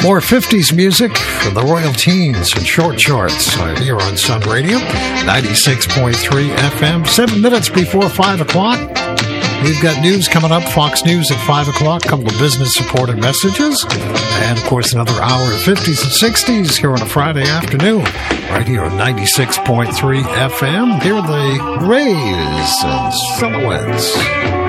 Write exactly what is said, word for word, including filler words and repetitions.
More fifties music from the Royal Teens and Short Shorts uh, here on Sun Radio, ninety-six point three F M, seven minutes before five o'clock. We've got news coming up, Fox News at five o'clock, a couple of business-supported messages, and, of course, another hour of fifties and sixties here on a Friday afternoon, right here on ninety-six point three F M. Here are the Rays and Silhouettes.